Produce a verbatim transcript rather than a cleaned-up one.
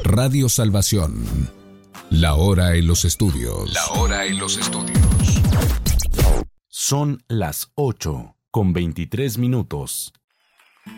Radio Salvación. La hora en los estudios. La hora en los estudios. Son las ocho con veintitrés minutos.